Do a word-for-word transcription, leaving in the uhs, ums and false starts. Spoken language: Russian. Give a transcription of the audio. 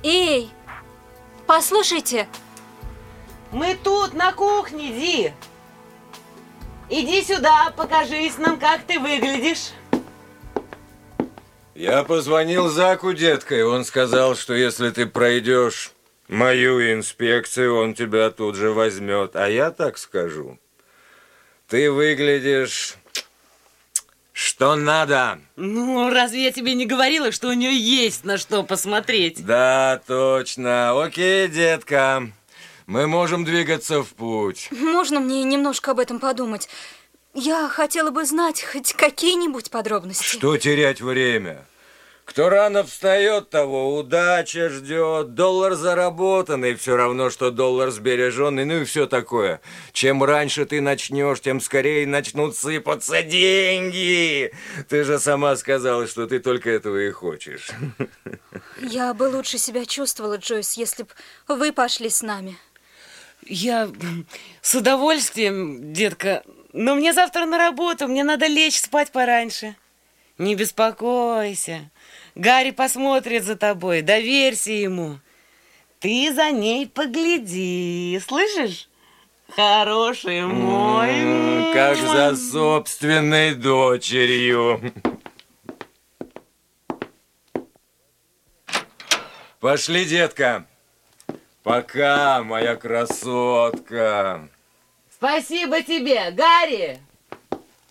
Эй, послушайте. Мы тут, на кухне, Ди. Иди сюда, покажись нам, как ты выглядишь. Я позвонил Заку, детка, и он сказал, что если ты пройдешь мою инспекцию, он тебя тут же возьмет. А я так скажу. Ты выглядишь... что надо. Ну, разве я тебе не говорила, что у нее есть на что посмотреть? Да, точно. Окей, детка. Мы можем двигаться в путь. Можно мне немножко об этом подумать? Я хотела бы знать хоть какие-нибудь подробности. Что терять время? Кто рано встает, того удача ждет. Доллар заработанный, все равно, что доллар сбереженный, ну и все такое. Чем раньше ты начнешь, тем скорее начнут сыпаться деньги. Ты же сама сказала, что ты только этого и хочешь. Я бы лучше себя чувствовала, Джойс, если бы вы пошли с нами. Я с удовольствием, детка. Но мне завтра на работу, мне надо лечь спать пораньше. Не беспокойся. Гарри посмотрит за тобой, доверься ему. Ты за ней погляди, слышишь? Хороший мой. М-м, как за собственной дочерью. Пошли, детка. Пока, моя красотка. Спасибо тебе, Гарри.